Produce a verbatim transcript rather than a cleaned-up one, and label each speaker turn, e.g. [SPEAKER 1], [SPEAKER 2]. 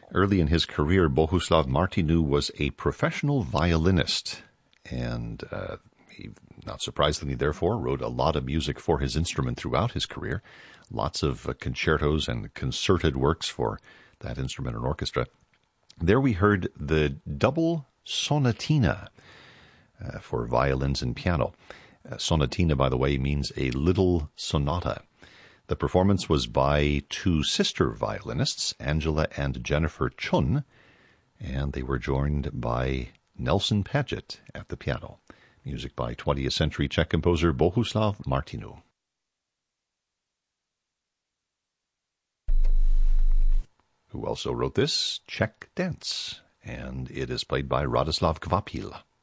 [SPEAKER 1] Early in his career, Bohuslav Martinu was a professional violinist, and uh, he, not surprisingly, therefore, wrote a lot of music for his instrument throughout his career. Lots of uh, concertos and concerted works for that instrument and orchestra. There we heard the double sonatina uh, for violins and piano. Uh, sonatina, by the way, means a little sonata. The performance was by two sister violinists, Angela and Jennifer Chun, and they were joined by Nelson Paget at the piano. Music by twentieth century Czech composer Bohuslav Martinu. Who also wrote this Czech dance, and it is played by Radoslav Kvapil.